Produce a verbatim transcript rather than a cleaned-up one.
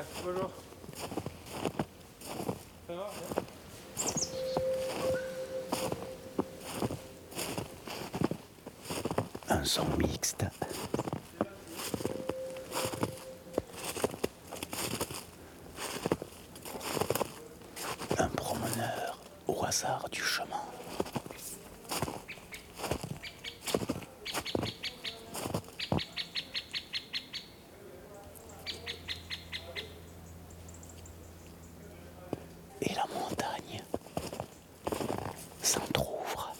Ouais, bonjour. Ça va? Un son mixte. Un promeneur au hasard du chemin.